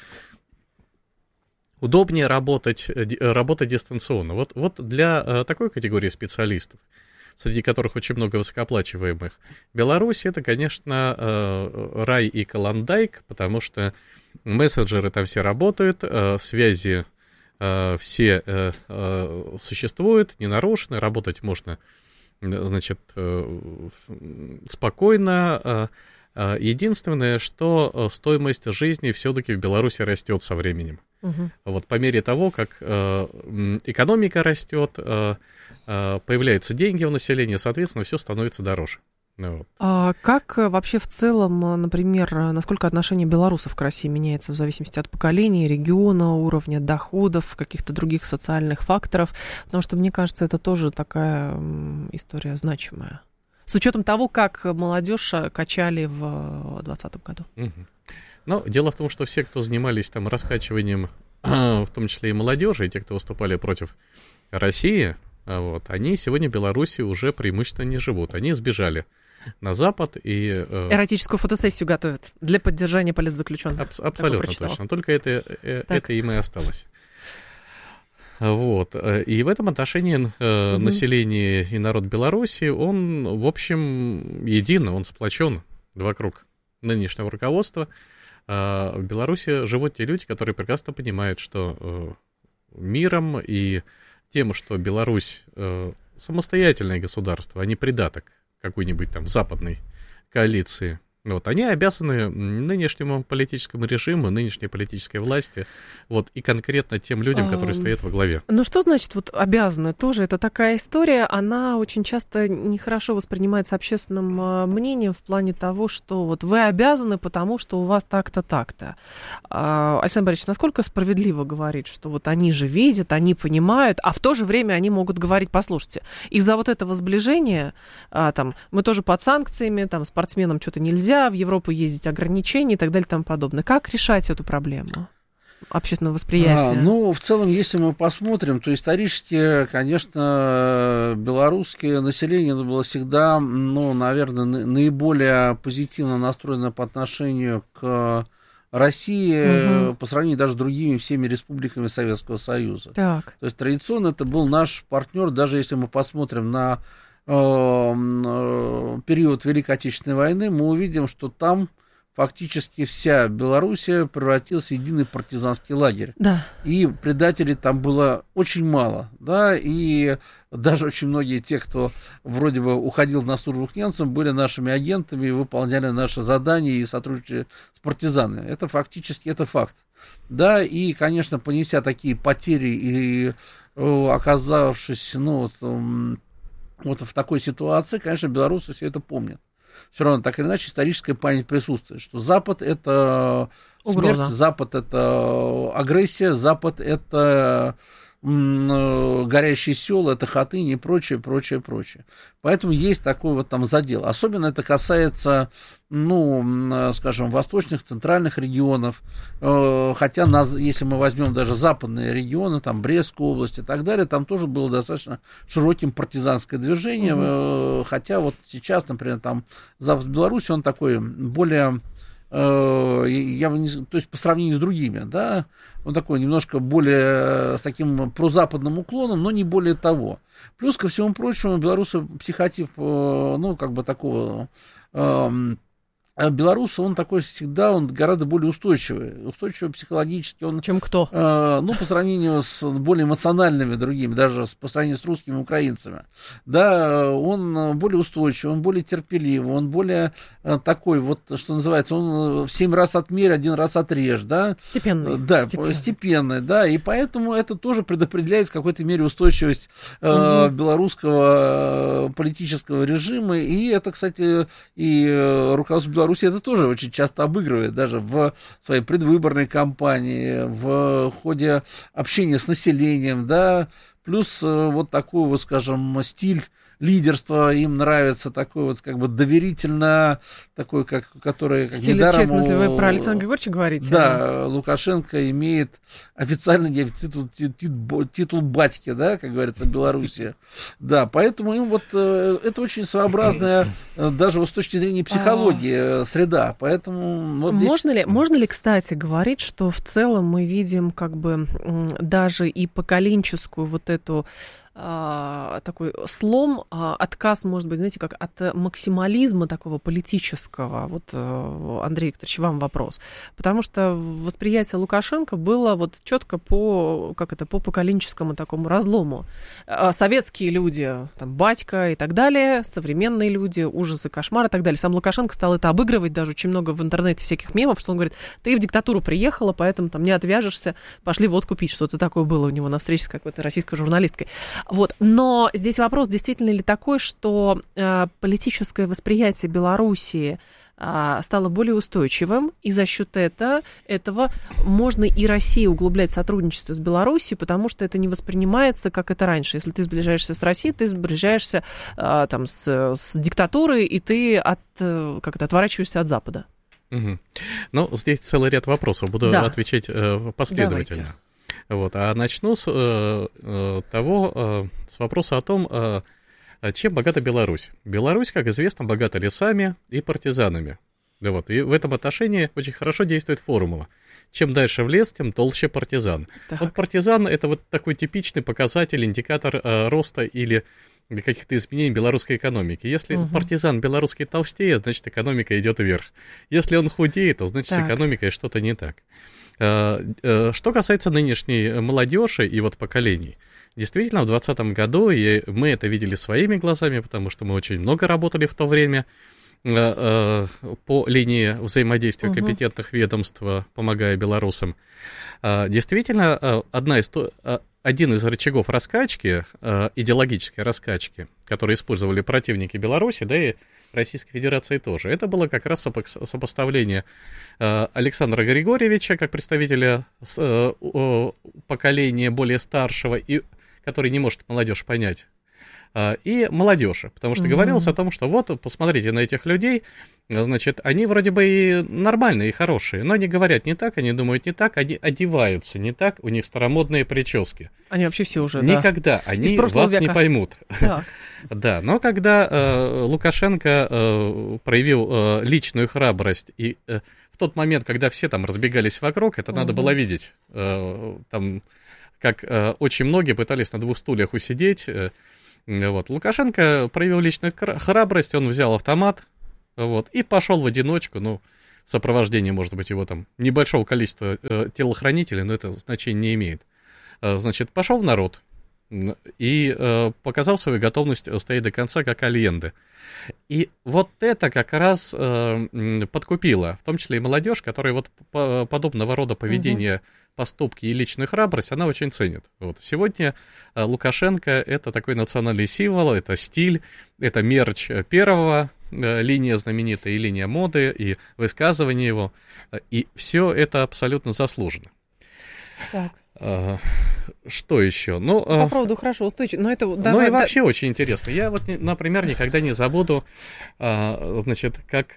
удобнее работать, э, работать дистанционно. Вот, вот для э, такой категории специалистов, среди которых очень много высокооплачиваемых, Беларусь — это, конечно, э, рай и колондайк, потому что мессенджеры там все работают, э, связи э, все э, э, существуют, не нарушены, работать можно, значит, э, спокойно. Э, э, единственное, что стоимость жизни все-таки в Беларуси растет со временем. Угу. Вот по мере того, как э, экономика растет, э, э, появляются деньги у населения, соответственно, все становится дороже. Вот. А как вообще в целом, например, насколько отношение белорусов к России меняется в зависимости от поколения, региона, уровня доходов, каких-то других социальных факторов? Потому что, мне кажется, это тоже такая история значимая. С учетом того, как молодежь качали в двадцатом году. Угу. Ну, дело в том, что все, кто занимались там раскачиванием, в том числе и молодежи, и те, кто выступали против России, вот, они сегодня в Беларуси уже преимущественно не живут. Они сбежали на Запад и... Э... Эротическую фотосессию готовят для поддержания политзаключенных. Аб- абсолютно точно. Только это, э, это им и осталось. Вот. И в этом отношении э, угу. население и народ Беларуси, он, в общем, един, он сплочен вокруг нынешнего руководства. А в Беларуси живут те люди, которые прекрасно понимают, что э, миром и тем, что Беларусь э, самостоятельное государство, а не придаток какой-нибудь там западной коалиции, вот, они обязаны нынешнему политическому режиму, нынешней политической власти, вот, и конкретно тем людям, которые стоят во главе. Ну, что значит вот обязаны? Тоже это такая история, она очень часто нехорошо воспринимается общественным мнением в плане того, что вот вы обязаны, потому что у вас так-то, так-то. Александр Борисович, насколько справедливо говорить, что вот они же видят, они понимают, а в то же время они могут говорить: послушайте, из-за вот этого сближения, там, мы тоже под санкциями, там, спортсменам что-то нельзя, нельзя, в Европу ездить ограничения и так далее и тому подобное. Как решать эту проблему общественного восприятия? А, ну, в целом, если мы посмотрим, то исторически, конечно, белорусское население было всегда, ну, наверное, наиболее позитивно настроено по отношению к России, угу. по сравнению даже с другими всеми республиками Советского Союза. Так. То есть традиционно это был наш партнер, даже если мы посмотрим на э, э, период Великой Отечественной войны, мы увидим, что там фактически вся Белоруссия превратилась в единый партизанский лагерь. Да. И предателей там было очень мало. Да, и даже очень многие те, кто вроде бы уходил на службу к немцам, были нашими агентами и выполняли наши задания и сотрудничали с партизанами. Это фактически это факт. Да, и, конечно, понеся такие потери и оказавшись ну, вот, вот в такой ситуации, конечно, белорусы все это помнят. Все равно, так или иначе, историческая память присутствует, что Запад — это смерть, угроза. Запад — это агрессия, Запад — это м, горящие села, это Хатынь и прочее, прочее, прочее. Поэтому есть такой вот там задел. Особенно это касается, ну, скажем, восточных, центральных регионов, хотя, нас, если мы возьмем даже западные регионы, там, Брестскую область и так далее, там тоже было достаточно широким партизанское движение, угу. хотя вот сейчас, например, там, Запад Беларуси, он такой более... Я, то есть по сравнению с другими, да, он такой немножко более с таким прозападным уклоном, но не более того. Плюс ко всему прочему, белорусы психотип, ну, как бы такого... А белорус, он такой всегда, он гораздо более устойчивый, устойчивый психологически. Он, чем кто? Э, ну, по сравнению с более эмоциональными другими, даже по сравнению с русскими украинцами. Да, он более устойчивый, он более терпеливый, он более э, такой, вот, что называется, он в семь раз отмерь, один раз отрежь, да. Степенный. Да, степенный. степенный, да, и поэтому это тоже предопределяет в какой-то мере устойчивость э, угу. белорусского политического режима, и это, кстати, и руководство Беларуси Беларусь это тоже очень часто обыгрывает, даже в своей предвыборной кампании, в ходе общения с населением, да, плюс вот такой вот, скажем, стиль лидерства им нравится, такой вот как бы доверительно, такой, как, который... Как стиль недаром, в смысле, вы про Александра Григорьевича говорите? Да, Лукашенко имеет официальный титул, титул, титул батьки, да, как говорится, в Беларуси. Да, поэтому им вот это очень своеобразная, даже вот с точки зрения психологии, среда, поэтому... Вот здесь... можно, ли, можно ли, кстати, говорить, что в целом мы видим как бы даже и поколенческую вот эту такой слом, отказ, может быть, знаете, как от максимализма такого политического. Вот, Андрей Викторович, вам вопрос. Потому что восприятие Лукашенко было вот четко по, как это, по поколенческому такому разлому. Советские люди, там, батька и так далее, современные люди, ужасы, кошмары и так далее. Сам Лукашенко стал это обыгрывать, даже очень много в интернете всяких мемов, что он говорит, ты в диктатуру приехала, поэтому там не отвяжешься, пошли водку пить. Что-то такое было у него на встрече с какой-то российской журналисткой. Вот. Но здесь вопрос, действительно ли такой, что э, политическое восприятие Белоруссии э, стало более устойчивым, и за счет этого, этого можно и России углублять сотрудничество с Белоруссией, потому что это не воспринимается, как это раньше. Если ты сближаешься с Россией, ты сближаешься э, там, с, с диктатурой, и ты от, э, как это, отворачиваешься от Запада. Угу. Ну, здесь целый ряд вопросов. Буду да. отвечать э, последовательно. Давайте. Вот, а начну с э, э, того, э, с вопроса о том, э, чем богата Беларусь. Беларусь, как известно, богата лесами и партизанами. Да вот, и в этом отношении очень хорошо действует формула. Чем дальше в лес, тем толще партизан. Так. Вот партизан — это вот такой типичный показатель, индикатор э, роста или каких-то изменений белорусской экономики. Если угу. партизан белорусский толстеет, значит, экономика идет вверх. Если он худеет, то значит, так. с экономикой что-то не так. Что касается нынешней молодежи и вот поколений, действительно, в двадцатом году, и мы это видели своими глазами, потому что мы очень много работали в то время по линии взаимодействия угу. компетентных ведомств, помогая белорусам, действительно, одна из, один из рычагов раскачки, идеологической раскачки, которые использовали противники Беларуси, да и Российской Федерации тоже. Это было как раз сопоставление Александра Григорьевича как представителя поколения более старшего, и, который не может молодежь понять, и молодежи, потому что mm-hmm. говорилось о том, что вот, посмотрите на этих людей, значит, они вроде бы и нормальные, и хорошие, но они говорят не так, они думают не так, они одеваются не так, у них старомодные прически. Они вообще все уже, Никогда да. они вас века. не поймут. Да. Да, но когда э, Лукашенко э, проявил э, личную храбрость, и э, в тот момент, когда все там разбегались вокруг, это mm-hmm. надо было видеть, э, там, как э, очень многие пытались на двух стульях усидеть. Э, вот. Лукашенко проявил личную храбрость, он взял автомат, вот, и пошел в одиночку, ну, в сопровождении, может быть, его там небольшого количества э, телохранителей, но это значения не имеет. Э, значит, пошел в народ и э, показал свою готовность стоять до конца, как Альенде. И вот это как раз э, подкупило, в том числе и молодежь, которая вот по, подобного рода поведение, угу. поступки и личную храбрость, она очень ценит. Вот. Сегодня э, Лукашенко — это такой национальный символ, это стиль, это мерч первого, э, линия знаменитая, и линия моды, и высказывание его, и все это абсолютно заслуженно. Так. Что еще? Ну, по поводу хорошо, устойчиво. Но это, давай, ну и да... вообще очень интересно. Я вот, например, никогда не забуду, значит, как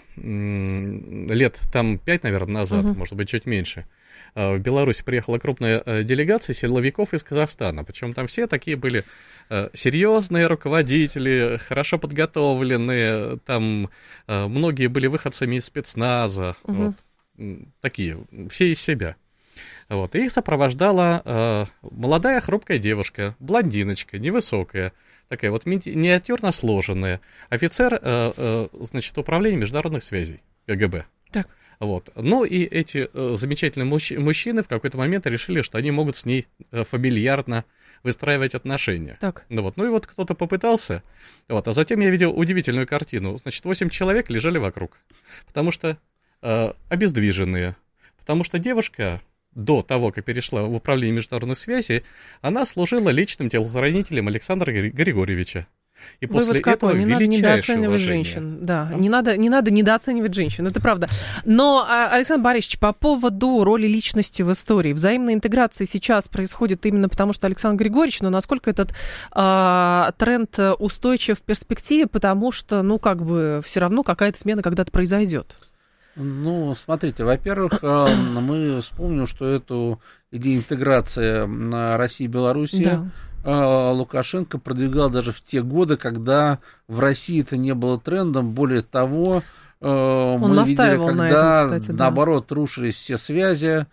лет там пять, наверное, назад, угу. может быть, чуть меньше, в Беларусь приехала крупная делегация силовиков из Казахстана. Причем там все такие были серьезные руководители, хорошо подготовленные. Там многие были выходцами из спецназа. Угу. Вот, такие, все из себя. Вот, и их сопровождала э, молодая хрупкая девушка, блондиночка, невысокая, такая вот ми- миниатюрно сложенная, офицер, э, э, значит, управления международных связей, КГБ. Так. Вот. Ну и эти э, замечательные мужч- мужчины в какой-то момент решили, что они могут с ней э, фамильярно выстраивать отношения. Так. Ну, вот. Ну и вот кто-то попытался, вот, а затем я видел удивительную картину. Значит, восемь человек лежали вокруг, потому что э, обездвиженные, потому что девушка... До того, как перешла в управление международных связей, она служила личным телохранителем Александра Григорьевича. И Вывод после какой? этого Не надо недооценивать уважение. женщин. Да, не надо, не надо недооценивать женщин, это правда. Но, Александр Борисович, по поводу роли личности в истории. Взаимная интеграция сейчас происходит именно потому, что Александр Григорьевич, но насколько этот а, тренд устойчив в перспективе, потому что, ну, как бы, все равно какая-то смена когда-то произойдет. Ну, смотрите, во-первых, мы вспомним, что эту идею интеграции России и Беларуси да. Лукашенко продвигал даже в те годы, когда в России это не было трендом. Более того, Он мы видели, когда, на этом, кстати, да. наоборот, рушились все связи.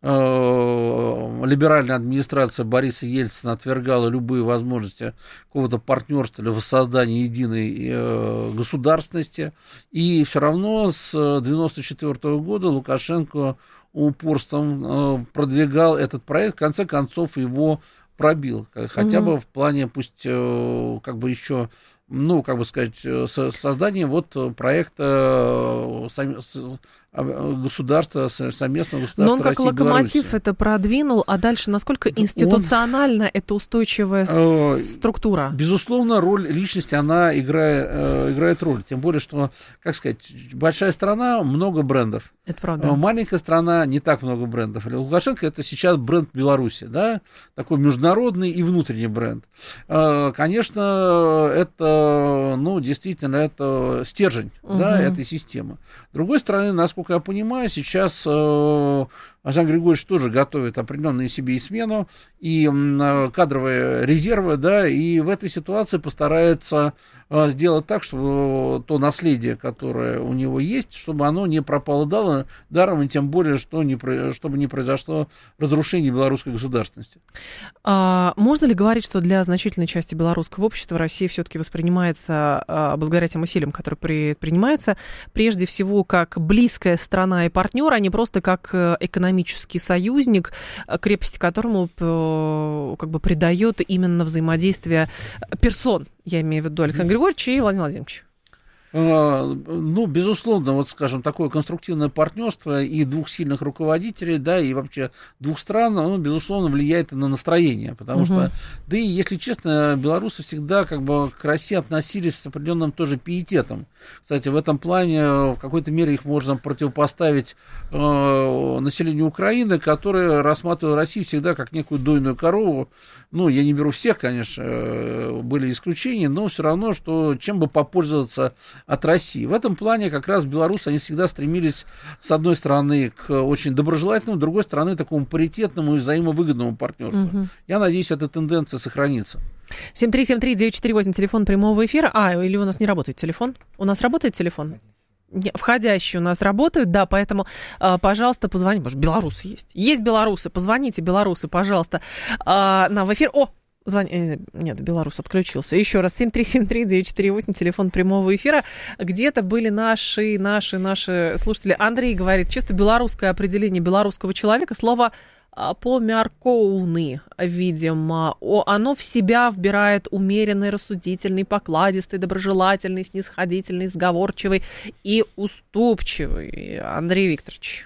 Либеральная администрация Бориса Ельцина отвергала любые возможности какого-то партнерства или воссоздания единой государственности. И все равно с девяносто четвёртого года Лукашенко упорством продвигал этот проект, в конце концов его пробил. Хотя угу. бы в плане, пусть как бы еще, ну, как бы сказать, создания вот проекта государства, совместного государства. Но он как России локомотив Беларуси. Это продвинул, а дальше насколько институционально он... это устойчивая э, структура? Безусловно, роль личности, она играет, э, играет роль. Тем более, что, как сказать, большая страна, много брендов. Это правда. Маленькая страна, не так много брендов. Лукашенко — это сейчас бренд Беларуси, да? Такой международный и внутренний бренд. Э, конечно, это, ну, действительно, это стержень, угу. да, этой системы. С другой стороны, насколько я понимаю, сейчас э, Александр Григорьевич тоже готовит определенную себе и смену, и э, кадровые резервы, да, и в этой ситуации постарается э, сделать так, чтобы то наследие, которое у него есть, чтобы оно не пропало даром, даром и тем более, что не, чтобы не произошло разрушение белорусской государственности. А можно ли говорить, что для значительной части белорусского общества Россия все-таки воспринимается, а, благодаря тем усилиям, которые предпринимаются, прежде всего как близкая страна и партнер, а не просто как экономический союзник, крепости которому как бы придает именно взаимодействие персон, я имею в виду Александра Григорьевича и Владимира Владимировича? Ну, безусловно, вот, скажем, такое конструктивное партнерство и двух сильных руководителей, да, и вообще двух стран, оно, безусловно, влияет на настроение, потому угу. что, да и, если честно, белорусы всегда как бы к России относились с определенным тоже пиететом. Кстати, в этом плане в какой-то мере их можно противопоставить э, населению Украины, которое рассматривало Россию всегда как некую дойную корову. Ну, я не беру всех, конечно, были исключения, но все равно, что чем бы попользоваться от России. В этом плане как раз белорусы, они всегда стремились, с одной стороны, к очень доброжелательному, с другой стороны, такому паритетному и взаимовыгодному партнерству. Угу. Я надеюсь, эта тенденция сохранится. семь три семь три девять четыре восемь, телефон прямого эфира. А, или у нас не работает телефон? У нас работает телефон? Входящие у нас работают, да, поэтому, пожалуйста, позвоните. Может, белорусы есть? Есть белорусы, позвоните, белорусы, пожалуйста, на в эфир. О, звони... Нет, белорус отключился. Еще раз, семь три семь три девять четыре восемь, телефон прямого эфира. Где-то были наши, наши, наши слушатели. Андрей говорит, чисто белорусское определение белорусского человека, слово помяркоуны, видимо. Оно в себя вбирает умеренный, рассудительный, покладистый, доброжелательный, снисходительный, сговорчивый и уступчивый. Андрей Викторович.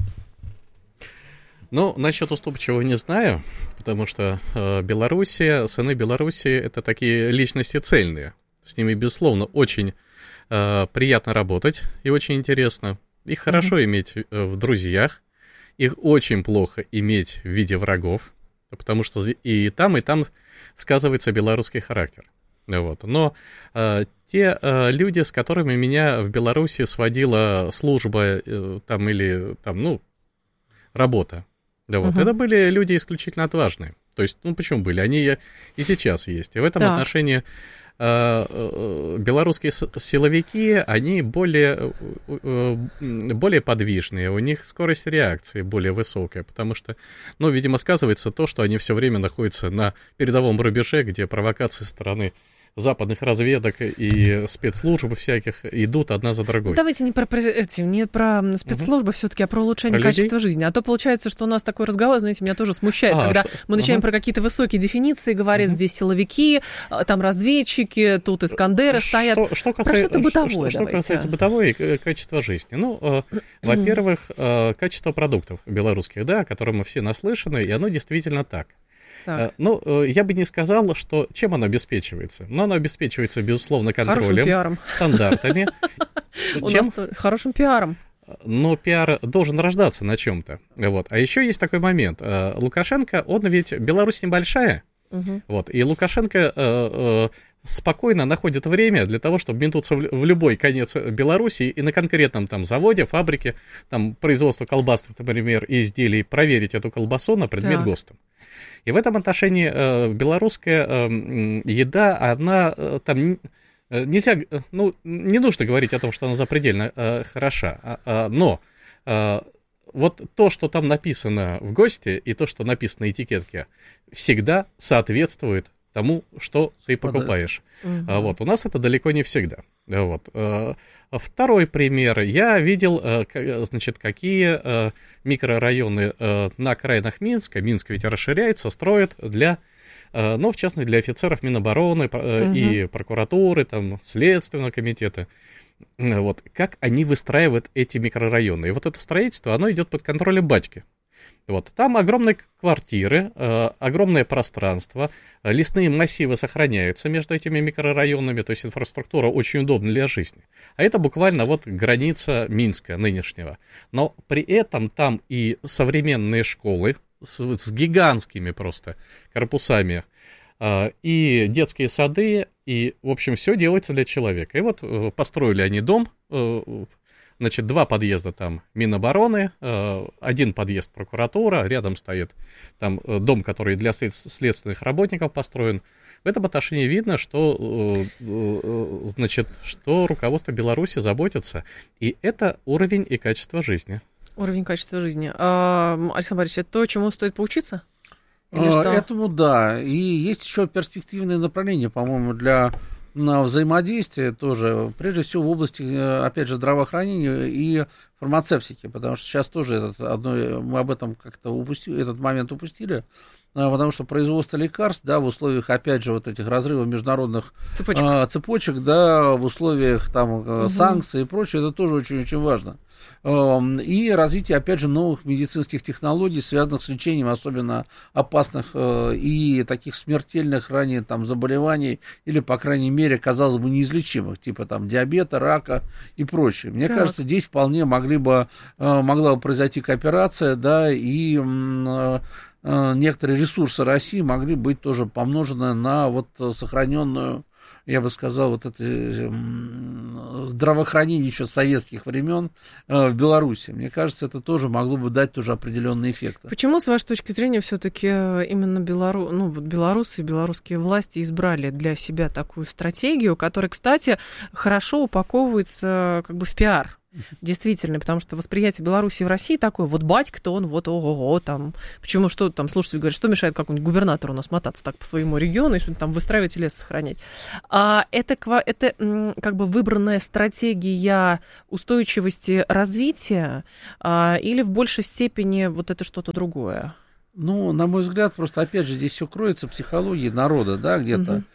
Ну, насчет уступчивого не знаю, потому что э, Белоруссия, сыны Белоруссии — это такие личности цельные. С ними, безусловно, очень э, приятно работать и очень интересно. Их mm-hmm. хорошо иметь э, в друзьях. Их очень плохо иметь в виде врагов, потому что и там, и там сказывается белорусский характер. Вот. Но э, те э, люди, с которыми меня в Беларуси сводила служба э, там, или там, ну, работа, да, вот, uh-huh. это были люди исключительно отважные. То есть, ну, почему были? Они и сейчас есть. И в этом так. отношении белорусские силовики, они более, более подвижные, у них скорость реакции более высокая, потому что, ну, видимо, сказывается то, что они все время находятся на передовом рубеже, где провокации со стороны западных разведок и спецслужб всяких идут одна за другой. Давайте не про, эти, не про спецслужбы угу. все-таки, а про улучшение про качества людей? Жизни. А то получается, что у нас такой разговор, знаете, меня тоже смущает, а, когда что? мы начинаем угу. про какие-то высокие дефиниции говорить, угу. здесь силовики, там разведчики, тут Искандеры стоят. Что, что касается, про что-то бытовое, что, что касается бытовой и качества жизни. Ну, э, во-первых, э, качество продуктов белорусских, да, о котором мы все наслышаны, и оно действительно так. Так. Ну, я бы не сказал, что чем оно обеспечивается. Но оно обеспечивается, безусловно, контролем, стандартами. Чем? Хорошим пиаром. Но пиар должен рождаться на чем-то. Вот. А еще есть такой момент. Лукашенко, он ведь, Беларусь небольшая, угу. вот, и Лукашенко э, э, спокойно находит время для того, чтобы метнуться в, в любой конец Беларуси и на конкретном там заводе, фабрике, там производство колбас, например, и изделий, проверить эту колбасу на предмет так. ГОСТа. И в этом отношении э, белорусская э, еда, она э, там э, нельзя, ну, не нужно говорить о том, что она запредельно э, хороша, а, а, но э, вот то, что там написано в ГОСТе, и то, что написано на этикетке, всегда соответствует тому, что ты покупаешь. Угу. А, вот, у нас это далеко не всегда. Вот. Второй пример. Я видел, значит, какие микрорайоны на окраинах Минска, Минск ведь расширяется, строят для, ну, в частности, для офицеров Минобороны угу. и прокуратуры, там, Следственного комитета. Вот. Как они выстраивают эти микрорайоны. И вот это строительство, оно идет под контролем батьки. Вот. Там огромные квартиры, э, огромное пространство, лесные массивы сохраняются между этими микрорайонами, то есть инфраструктура очень удобна для жизни. А это буквально вот граница Минска нынешнего. Но при этом там и современные школы с, с гигантскими просто корпусами, э, и детские сады, и, в общем, все делается для человека. И вот э, построили они дом, э, значит, два подъезда там Минобороны, один подъезд прокуратура, рядом стоит там дом, который для следственных работников построен. В этом отношении видно, что, значит, что руководство Беларуси заботится, и это уровень и качество жизни. Уровень качества жизни. А, Александр Борисович, это то, чему стоит поучиться? Или что? Этому да. И есть еще перспективные направления, по-моему, для на взаимодействие тоже, прежде всего в области, опять же, здравоохранения и фармацевтики, потому что сейчас тоже этот, одно, мы об этом как-то упустили, этот момент упустили, потому что производство лекарств, да, в условиях, опять же, вот этих разрывов международных цепочек, а, цепочек да, в условиях там угу. санкций и прочее, это тоже очень-очень важно. И развитие, опять же, новых медицинских технологий, связанных с лечением особенно опасных и таких смертельных ранее там заболеваний, или, по крайней мере, казалось бы, неизлечимых, типа там диабета, рака и прочее. Мне так. кажется, здесь вполне могли бы, могла бы произойти кооперация, да, и некоторые ресурсы России могли быть тоже помножены на вот сохраненную, я бы сказал, вот это здравоохранение еще с советских времен в Беларуси. Мне кажется, это тоже могло бы дать тоже определенные эффекты. Почему, с вашей точки зрения, все-таки именно белору... ну, вот белорусы и белорусские власти избрали для себя такую стратегию, которая, кстати, хорошо упаковывается как бы в пиар? Действительно, потому что восприятие Беларуси в России такое, вот батька-то он, вот ого-го, там, почему, что там, слушатели говорят, что мешает какому-нибудь губернатору у нас мотаться так по своему региону и что-то там выстраивать и лес сохранять. А это, это как бы выбранная стратегия устойчивости развития а, или в большей степени вот это что-то другое? Ну, на мой взгляд, просто, опять же, здесь все кроется психологией народа, да, где-то.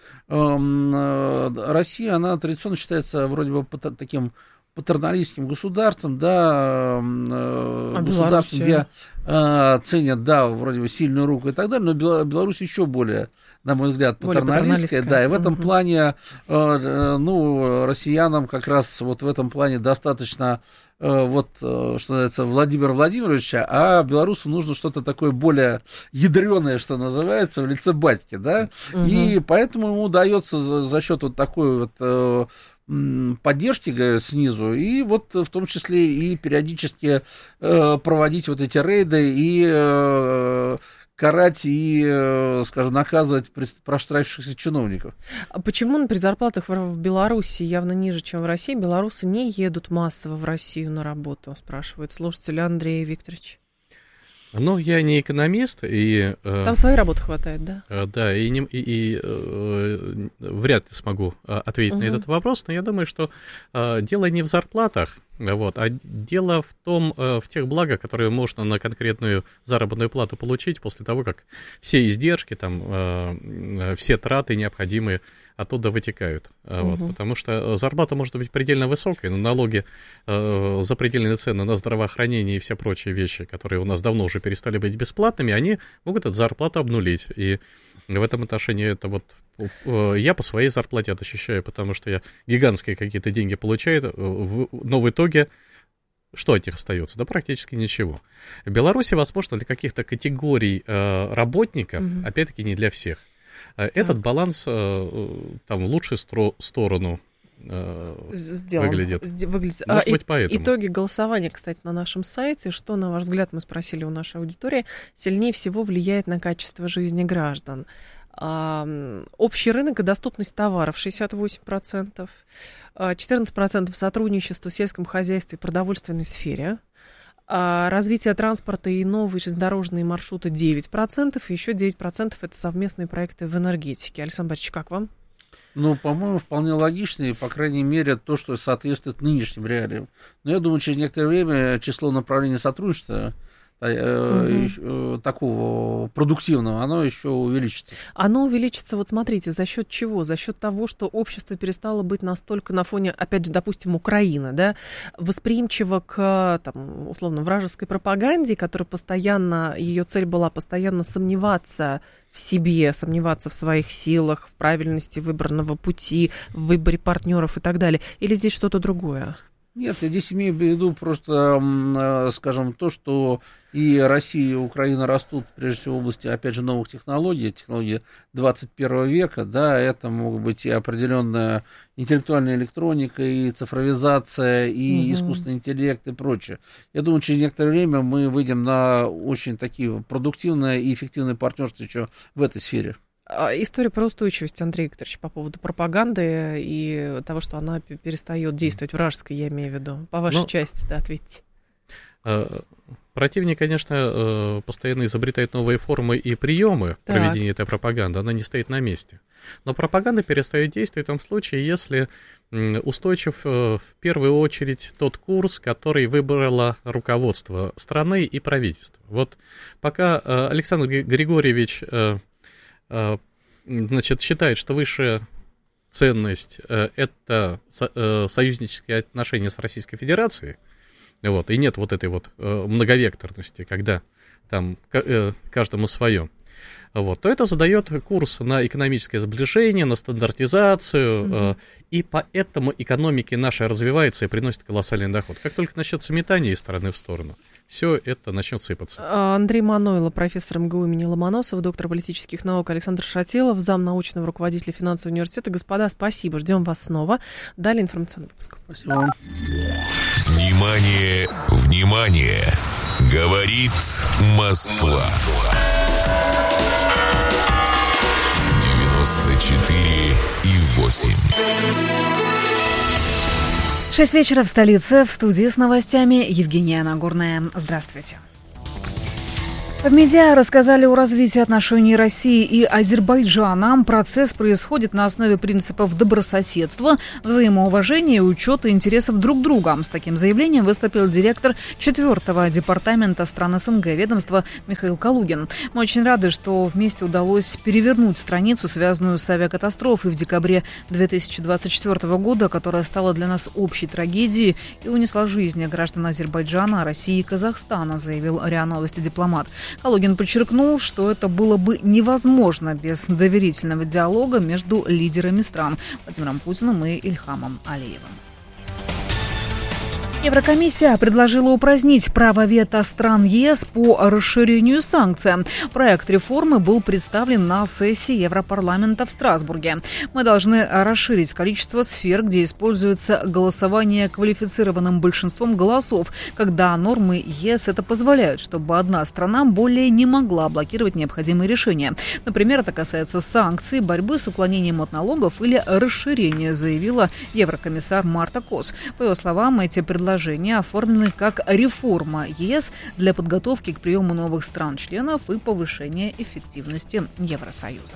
Угу. Россия, она традиционно считается вроде бы таким патерналистским государством, да, а государством, где э, ценят, да, вроде бы сильную руку и так далее, но Беларусь еще более, на мой взгляд, патерналистская, да, и в этом угу. плане, э, ну, россиянам как раз вот в этом плане достаточно э, вот, э, что называется, Владимира Владимировича, а белорусу нужно что-то такое более ядреное, что называется, в лице батьки, да, угу. и поэтому ему удается за, за счет вот такой вот э, поддержки снизу, и вот в том числе и периодически э, проводить вот эти рейды и э, карать и, э, скажем, наказывать проштрафившихся чиновников. А почему при зарплатах в Беларуси явно ниже, чем в России, белорусы не едут массово в Россию на работу, спрашивает слушатель Андрей Викторович? Ну, я не экономист, и... Там своей работы хватает, да? Да, и, не, и, и э, вряд ли смогу ответить угу. на этот вопрос, но я думаю, что э, дело не в зарплатах, вот, а дело в том, э, в тех благах, которые можно на конкретную заработную плату получить после того, как все издержки, там, э, все траты необходимые оттуда вытекают. Uh-huh. Вот, потому что зарплата может быть предельно высокой, но налоги, э, запредельные цены на здравоохранение и все прочие вещи, которые у нас давно уже перестали быть бесплатными, они могут эту зарплату обнулить. И в этом отношении это вот э, я по своей зарплате это ощущаю, потому что я гигантские какие-то деньги получаю, в, но в итоге что от них остается? Да практически ничего. В Беларуси, возможно, для каких-то категорий э, работников, uh-huh. опять-таки не для всех, этот так. баланс там в лучшую стро- сторону Сделан. выглядит. выглядит. Может а, быть, поэтому. Итоги голосования, кстати, на нашем сайте. Что, на ваш взгляд, мы спросили у нашей аудитории, сильнее всего влияет на качество жизни граждан? А, общий рынок и доступность товаров шестьдесят восемь процентов, четырнадцать процентов сотрудничества в сельском хозяйстве и продовольственной сфере, развитие транспорта и новые железнодорожные маршруты девять процентов, и еще девять процентов это совместные проекты в энергетике. Александр Борисович, как вам? Ну, по-моему, вполне логично, и, по крайней мере, то, что соответствует нынешним реалиям. Но я думаю, через некоторое время число направлений сотрудничества угу. такого продуктивного, оно еще увеличится. Оно увеличится, вот смотрите, за счет чего? За счет того, что общество перестало быть настолько на фоне, опять же, допустим, Украины, да, восприимчиво к, там, условно, вражеской пропаганде, которая постоянно, ее цель была постоянно сомневаться в себе, сомневаться в своих силах, в правильности выбранного пути, в выборе партнеров и так далее. Или здесь что-то другое? Нет, я здесь имею в виду просто, скажем, то, что и Россия, и Украина растут, прежде всего, в области, опять же, новых технологий, технологий двадцать первого века, да, это могут быть и определенная интеллектуальная электроника, и цифровизация, и угу. искусственный интеллект, и прочее. Я думаю, через некоторое время мы выйдем на очень такие продуктивное и эффективное партнерство еще в этой сфере. История про устойчивость, Андрей Викторович, по поводу пропаганды и того, что она перестает действовать, вражеской, я имею в виду. По вашей ну, части, да, ответьте. Противник, конечно, постоянно изобретает новые формы и приемы так. проведения этой пропаганды, она не стоит на месте. Но пропаганда перестает действовать в том случае, если устойчив в первую очередь тот курс, который выбрало руководство страны и правительство. Вот пока Александр Григорьевич, значит, считает, что высшая ценность — это союзнические отношения с Российской Федерацией, вот, и нет вот этой вот многовекторности, когда там каждому свое, вот, то это задает курс на экономическое сближение, на стандартизацию, mm-hmm. э, и поэтому экономика наша развивается и приносит колоссальный доход. Как только начнется метание из стороны в сторону, все это начнет сыпаться. Андрей Манойло, профессор МГУ имени Ломоносова, доктор политических наук, Александр Шатилов, зам научного руководителя финансового университета. Господа, спасибо, ждем вас снова. Далее информационный выпуск. Спасибо. Внимание, внимание! Говорит Москва. девяносто четыре и восемь. Шесть вечера в столице. В студии с новостями Евгения Нагорная. Здравствуйте. В медиа рассказали о развитии отношений России и Азербайджана. Процесс происходит на основе принципов добрососедства, взаимоуважения и учета интересов друг друга. С таким заявлением выступил директор четвертого департамента стран СНГ ведомства Михаил Калугин. Мы очень рады, что вместе удалось перевернуть страницу, связанную с авиакатастрофой в декабре две тысячи двадцать четвёртого года, которая стала для нас общей трагедией и унесла жизни граждан Азербайджана, России и Казахстана, заявил РИА Новости дипломат. Калугин подчеркнул, что это было бы невозможно без доверительного диалога между лидерами стран Владимиром Путиным и Ильхамом Алиевым. Еврокомиссия предложила упразднить право вето стран ЕС по расширению санкций. Проект реформы был представлен на сессии Европарламента в Страсбурге. Мы должны расширить количество сфер, где используется голосование квалифицированным большинством голосов, когда нормы ЕС это позволяют, чтобы одна страна более не могла блокировать необходимые решения. Например, это касается санкций, борьбы с уклонением от налогов или расширения, заявила еврокомиссар Марта Кос. По ее словам, эти предложения оформлены как реформа ЕС для подготовки к приему новых стран-членов и повышения эффективности Евросоюза.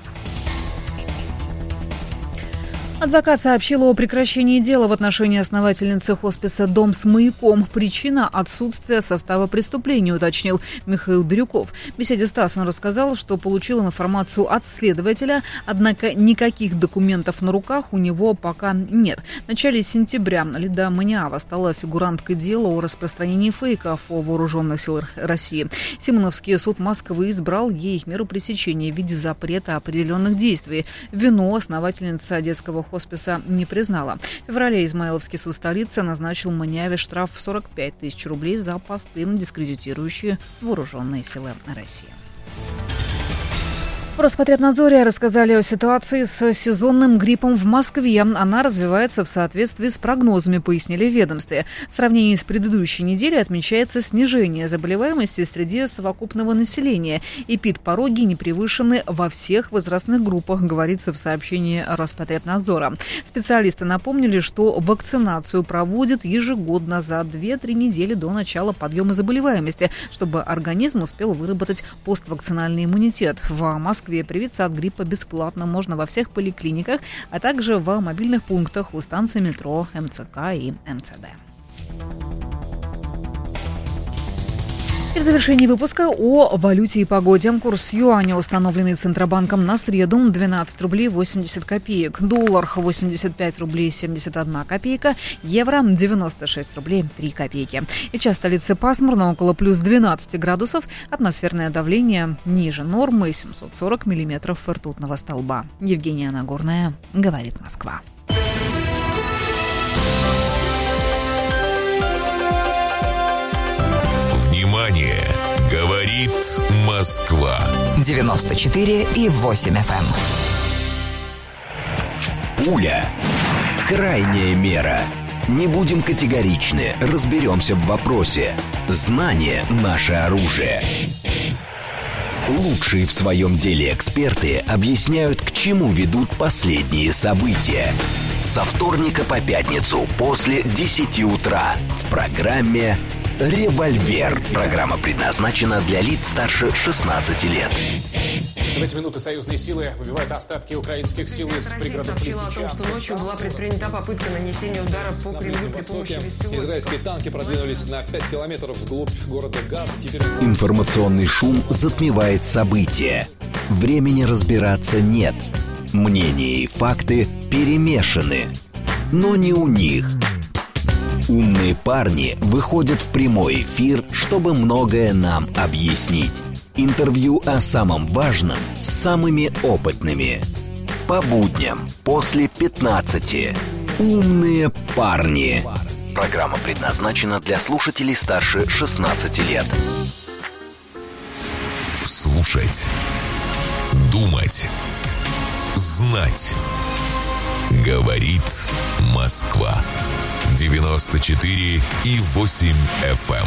Адвокат сообщила о прекращении дела в отношении основательницы хосписа «Дом с маяком». Причина – отсутствие состава преступления, уточнил Михаил Бирюков. В беседе с ТАСС он рассказал, что получил информацию от следователя, однако никаких документов на руках у него пока нет. В начале сентября Лида Маниава стала фигуранткой дела о распространении фейков о вооруженных силах России. Симоновский суд Москвы избрал ей меру пресечения в виде запрета определенных действий. Вину основательница детского хосписа не признала. В феврале Измайловский суд столицы назначил Маниаве штраф в сорок пять тысяч рублей за посты, дискредитирующие вооруженные силы России. В Роспотребнадзоре рассказали о ситуации с сезонным гриппом в Москве. Она развивается в соответствии с прогнозами, пояснили в ведомстве. В сравнении с предыдущей неделей отмечается снижение заболеваемости среди совокупного населения. Эпидпороги не превышены во всех возрастных группах, говорится в сообщении Роспотребнадзора. Специалисты напомнили, что вакцинацию проводят ежегодно за две-три недели до начала подъема заболеваемости, чтобы организм успел выработать поствакцинальный иммунитет. В Москве В Москве привиться от гриппа бесплатно можно во всех поликлиниках, а также в мобильных пунктах у станций метро, МЦК и МЦД. И в завершении выпуска о валюте и погоде. Курс юаня, установленный Центробанком на среду, двенадцать рублей восемьдесят копеек. Доллар восемьдесят пять рублей семьдесят одна копейка. Евро девяносто шесть рублей три копейки. И час столицы пасмурно, около плюс двенадцать градусов. Атмосферное давление ниже нормы, семьсот сорок миллиметров ртутного столба. Евгения Нагорная, говорит Москва. Внимание! Говорит Москва. девяносто четыре и восемь эф эм. Пуля. Крайняя мера. Не будем категоричны, разберемся в вопросе. Знание – наше оружие. Лучшие в своем деле эксперты объясняют, к чему ведут последние события. Со вторника по пятницу после десяти утра в программе «Револьвер». Программа предназначена для лиц старше шестнадцати лет. В эти минуты союзные силы выбивают остатки украинских сил из пригородов Лисичанска. Сообщила о том, что ночью была предпринята попытка нанесения удара по Кремлю при помощи беспилотников. Израильские танки продвинулись на пять километров вглубь города Газ. Теперь... Информационный шум затмевает события. Времени разбираться нет. Мнения и факты перемешаны. Но не у них. Умные парни выходят в прямой эфир, чтобы многое нам объяснить. Интервью о самом важном с самыми опытными. По будням после пятнадцати. Умные парни. Программа предназначена для слушателей старше шестнадцати лет. Слушать. Думать. Знать. Говорит Москва. девяносто четыре и восемь эф эм.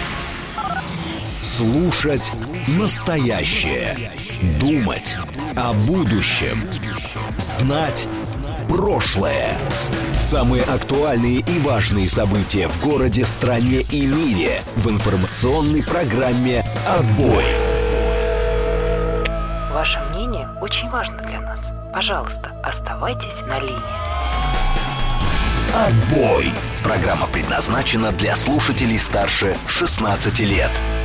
Слушать настоящее. Думать о будущем. Знать прошлое. Самые актуальные и важные события в городе, стране и мире в информационной программе «Отбой». Ваше мнение очень важно для нас. Пожалуйста, оставайтесь на линии. «Отбой». Программа предназначена для слушателей старше шестнадцати лет.